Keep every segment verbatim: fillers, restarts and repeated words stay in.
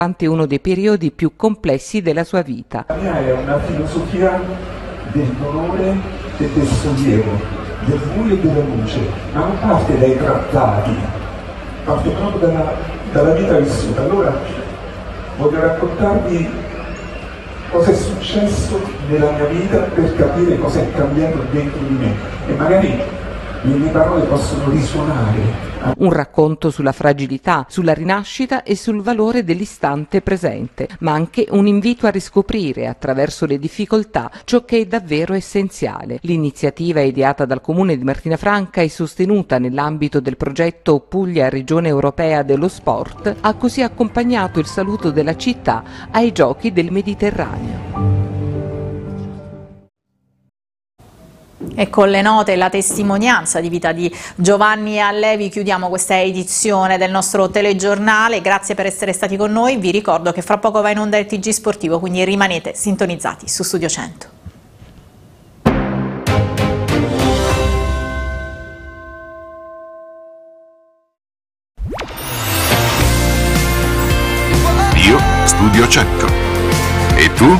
durante uno dei periodi più complessi della sua vita. La mia è una filosofia del dolore e del sollievo, del buio e della luce, ma non parte dai trattati, parte proprio dalla, dalla vita vissuta. Allora voglio raccontarvi cosa è successo nella mia vita per capire cosa è cambiato dentro di me e magari le mie parole possono risuonare. Un racconto sulla fragilità, sulla rinascita e sul valore dell'istante presente, ma anche un invito a riscoprire attraverso le difficoltà ciò che è davvero essenziale. L'iniziativa ideata dal Comune di Martinafranca e sostenuta nell'ambito del progetto Puglia Regione Europea dello Sport ha così accompagnato il saluto della città ai Giochi del Mediterraneo. E con le note e la testimonianza di vita di Giovanni Allevi chiudiamo questa edizione del nostro telegiornale. Grazie per essere stati con noi. Vi ricordo che fra poco va in onda il T G Sportivo, quindi rimanete sintonizzati su Studio cento. Io Studio cento. E tu?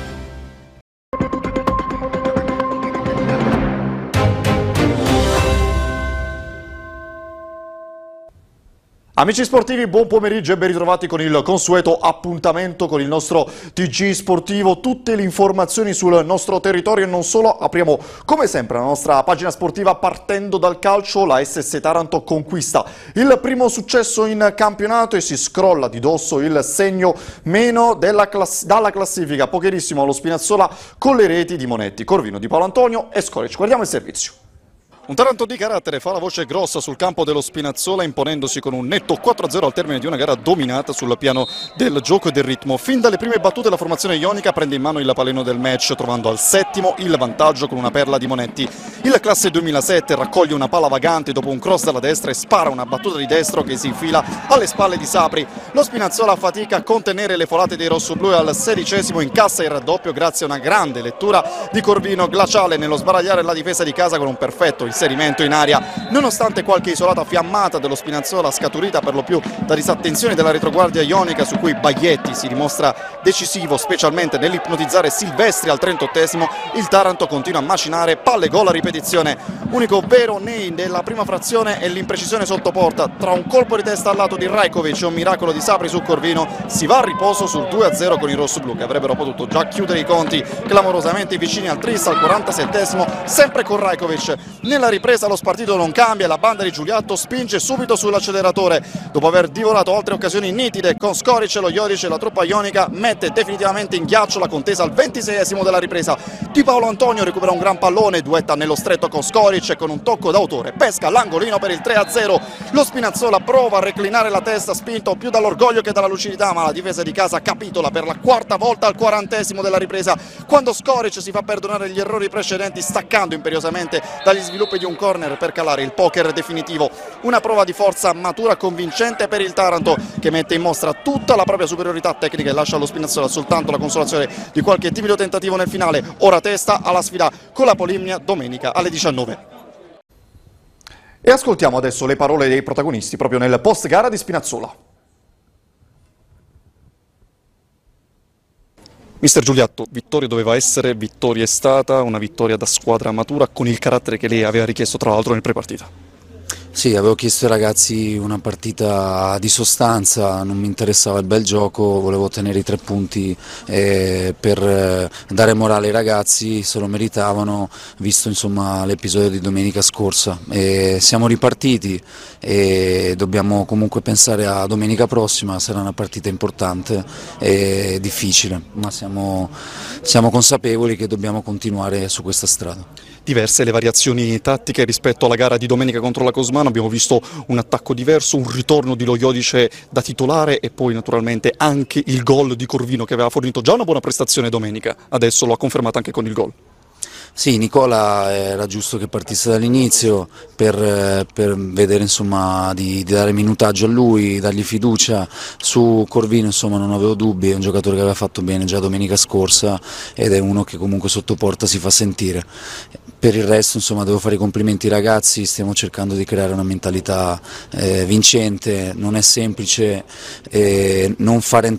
Amici sportivi, buon pomeriggio e ben ritrovati con il consueto appuntamento con il nostro T G Sportivo. Tutte le informazioni sul nostro territorio e non solo. Apriamo come sempre la nostra pagina sportiva partendo dal calcio. La S S Taranto conquista il primo successo in campionato e si scrolla di dosso il segno meno della class- dalla classifica. Pocherissimo allo Spinazzola con le reti di Monetti, Corvino, Di Paolo Antonio e Scoric. Guardiamo il servizio. Un Taranto di carattere fa la voce grossa sul campo dello Spinazzola, imponendosi con un netto quattro a zero al termine di una gara dominata sul piano del gioco e del ritmo. Fin dalle prime battute la formazione ionica prende in mano il paleno del match, trovando al settimo il vantaggio con una perla di Monetti. Il classe duemilasette raccoglie una palla vagante dopo un cross dalla destra e spara una battuta di destro che si infila alle spalle di Sapri. Lo Spinazzola fatica a contenere le folate dei rossoblù e al sedicesimo incassa il raddoppio grazie a una grande lettura di Corvino, glaciale nello sbaragliare la difesa di casa con un perfetto inserimento in aria. Nonostante qualche isolata fiammata dello Spinazzola scaturita per lo più da disattenzione della retroguardia ionica, su cui Baglietti si dimostra decisivo specialmente nell'ipnotizzare Silvestri al trentottesimo, il Taranto continua a macinare palle gol a ripetizione. Unico vero nei della prima frazione è l'imprecisione sotto porta. Tra un colpo di testa al lato di Rajkovic e un miracolo di Sapri su Corvino si va a riposo sul due a zero con i rossoblù, che avrebbero potuto già chiudere i conti clamorosamente vicini al tris al quarantasettesimo, sempre con Rajkovic. Nella ripresa lo spartito non cambia, la banda di Giuliatto spinge subito sull'acceleratore dopo aver divorato altre occasioni nitide con Scoric e lo Jodic. La truppa ionica mette definitivamente in ghiaccio la contesa al ventiseiesimo della ripresa. Di Paolo Antonio recupera un gran pallone, duetta nello stretto con Scoric e con un tocco d'autore pesca l'angolino per il tre a zero. Lo Spinazzola prova a reclinare la testa, spinto più dall'orgoglio che dalla lucidità, ma la difesa di casa capitola per la quarta volta al quarantesimo della ripresa, quando Scoric si fa perdonare gli errori precedenti staccando imperiosamente dagli sviluppi di un corner per calare il poker definitivo. Una prova di forza matura convincente per il Taranto, che mette in mostra tutta la propria superiorità tecnica e lascia allo Spinazzola soltanto la consolazione di qualche timido tentativo nel finale. Ora testa alla sfida con la Polimnia domenica alle diciannove. E ascoltiamo adesso le parole dei protagonisti proprio nel post gara di Spinazzola. Mister Giuliatto, vittoria doveva essere, vittoria è stata, una vittoria da squadra matura con il carattere che lei aveva richiesto tra l'altro nel prepartita. Sì, avevo chiesto ai ragazzi una partita di sostanza, non mi interessava il bel gioco, volevo ottenere i tre punti eh, per eh, dare morale ai ragazzi, se lo meritavano, visto insomma l'episodio di domenica scorsa. E siamo ripartiti e dobbiamo comunque pensare a domenica prossima, sarà una partita importante e difficile, ma siamo, siamo consapevoli che dobbiamo continuare su questa strada. Diverse le variazioni tattiche rispetto alla gara di domenica contro la Cosmano, abbiamo visto un attacco diverso, un ritorno di Lo Jodic da titolare e poi naturalmente anche il gol di Corvino che aveva fornito già una buona prestazione domenica, adesso lo ha confermato anche con il gol. Sì, Nicola era giusto che partisse dall'inizio per, per vedere insomma di, di dare minutaggio a lui, dargli fiducia. Su Corvino insomma non avevo dubbi, è un giocatore che aveva fatto bene già domenica scorsa ed è uno che comunque sotto porta si fa sentire. Per il resto insomma devo fare i complimenti ai ragazzi, stiamo cercando di creare una mentalità eh, vincente, non è semplice eh, non far